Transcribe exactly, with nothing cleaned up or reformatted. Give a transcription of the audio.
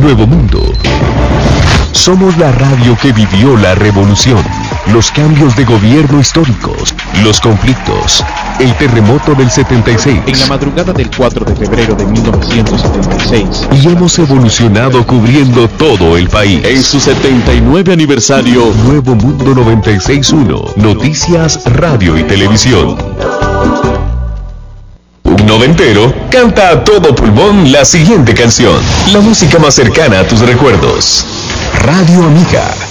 Nuevo Mundo. Somos la radio que vivió la revolución, los cambios de gobierno históricos, los conflictos, el terremoto del setenta y seis. En la madrugada del cuatro de febrero de mil novecientos setenta y seis. Y hemos evolucionado cubriendo todo el país. En su setenta y nueve aniversario, Nuevo Mundo noventa y seis punto uno, noticias, radio y televisión. Un noventero canta a todo pulmón la siguiente canción, la música más cercana a tus recuerdos. Radio Amiga.